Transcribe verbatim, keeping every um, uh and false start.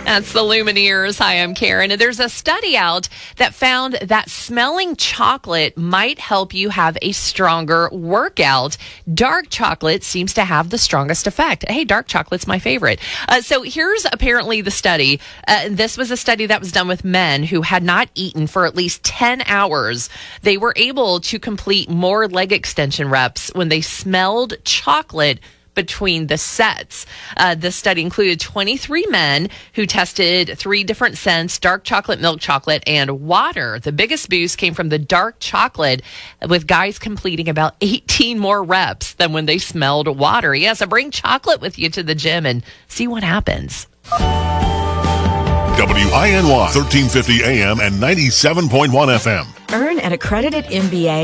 That's the Lumineers. Hi, I'm Karen. And there's a study out that found that smelling chocolate might help you have a stronger workout. Dark chocolate seems to have the strongest effect. Hey, dark chocolate's my favorite. Uh, so here's apparently the study. Uh, this was a study that was done with men who had not eaten for at least ten hours. They were able to complete more leg extension reps when they smelled chocolate between the sets. Uh, this study included twenty-three men who tested three different scents: dark chocolate, milk chocolate, and water. The biggest boost came from the dark chocolate, with guys completing about eighteen more reps than when they smelled water. Yeah, so bring chocolate with you to the gym and see what happens. W I N Y, thirteen fifty A M and ninety-seven point one F M. Earn an accredited M B A